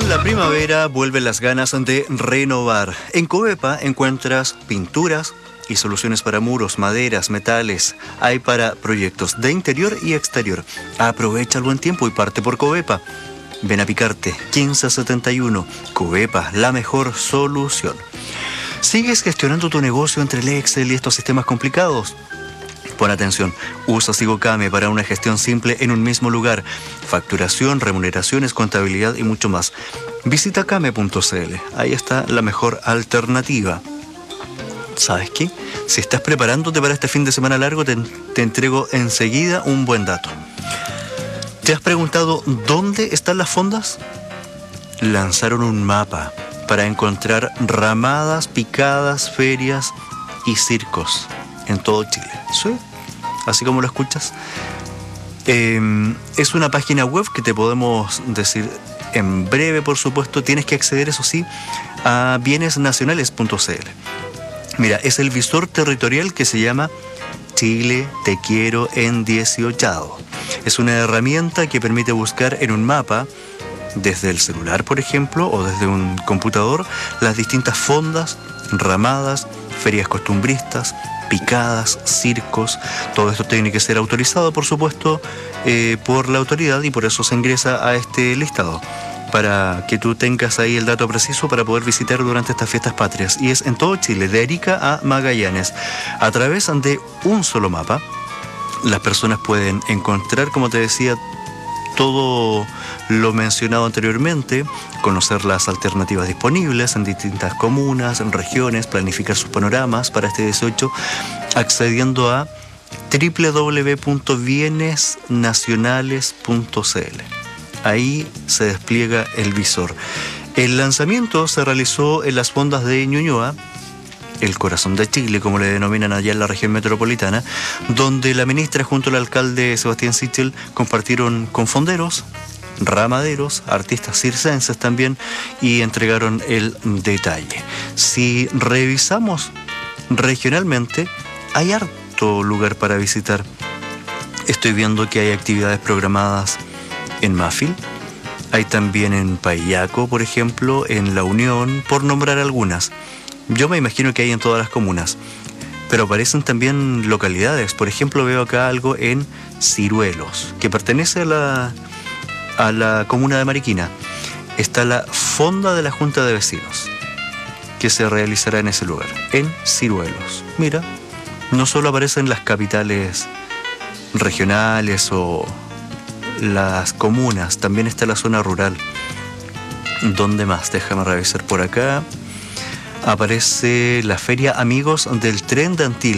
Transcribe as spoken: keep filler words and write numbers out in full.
la primavera vuelven las ganas de renovar. En Covepa encuentras pinturas y soluciones para muros, maderas, metales. Hay para proyectos de interior y exterior. Aprovecha el buen tiempo y parte por Covepa. Ven a picarte, quince setenta y uno. Covepa, la mejor solución. ¿Sigues gestionando tu negocio entre el Excel y estos sistemas complicados? Pon atención, usa Sigocame para una gestión simple en un mismo lugar. Facturación, remuneraciones, contabilidad y mucho más. Visita came punto cl, ahí está la mejor alternativa. ¿Sabes qué? Si estás preparándote para este fin de semana largo, te, te entrego enseguida un buen dato. ¿Te has preguntado dónde están las fondas? Lanzaron un mapa para encontrar ramadas, picadas, ferias y circos en todo Chile. ¿Sí? Así como lo escuchas. Eh, es una página web que te podemos decir en breve, por supuesto. Tienes que acceder, eso sí, a bienes nacionales punto cl. Mira, es el visor territorial que se llama Chile Te Quiero en dieciocho. Es una herramienta que permite buscar en un mapa, desde el celular, por ejemplo, o desde un computador, las distintas fondas, ramadas, ferias costumbristas, picadas, circos. Todo esto tiene que ser autorizado, por supuesto, eh, por la autoridad, y por eso se ingresa a este listado, para que tú tengas ahí el dato preciso para poder visitar durante estas fiestas patrias. Y es en todo Chile, de Arica a Magallanes. A través de un solo mapa, las personas pueden encontrar, como te decía, todo lo mencionado anteriormente, conocer las alternativas disponibles en distintas comunas, en regiones, planificar sus panoramas para este dieciocho, accediendo a doble u doble u doble u punto bienes nacionales punto cl. Ahí se despliega el visor. El lanzamiento se realizó en las fondas de Ñuñoa, el corazón de Chile, como le denominan allá en la región metropolitana, donde la ministra junto al alcalde Sebastián Sichel compartieron con fonderos, ramaderos, artistas circenses también, y entregaron el detalle. Si revisamos regionalmente, hay harto lugar para visitar. Estoy viendo que hay actividades programadas en Mafil, hay también en Payaco, por ejemplo, en La Unión, por nombrar algunas. Yo me imagino que hay en todas las comunas, pero aparecen también localidades. Por ejemplo, veo acá algo en Ciruelos, que pertenece a la, a la comuna de Mariquina. Está la fonda de la Junta de Vecinos, que se realizará en ese lugar, en Ciruelos. Mira, no solo aparecen las capitales regionales o las comunas, también está la zona rural. ¿Dónde más? Déjame revisar por acá. Aparece la Feria Amigos del Tren de Antilles.